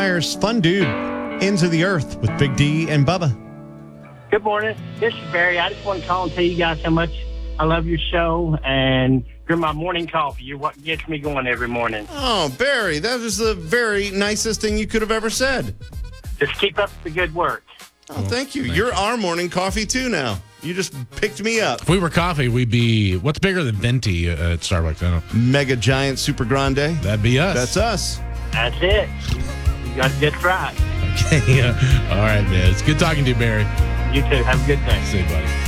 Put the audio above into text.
Meyer's Fun Dude, Ends of the Earth with Big D and Bubba. Good morning. This is Barry. I just want to call and tell you guys how much I love your show, and you're my morning coffee. You're what gets me going every morning. Oh, Barry, that was the very nicest thing you could have ever said. Just keep up the good work. Oh, thank you. You're our morning coffee, too, now. You just picked me up. If we were coffee, we'd be, what's bigger than venti at Starbucks? I don't know. Mega Giant Super Grande. That'd be us. That's us. That's it. You got it just right. Okay. All right, man. It's good talking to you, Barry. You too. Have a good day. See you, buddy.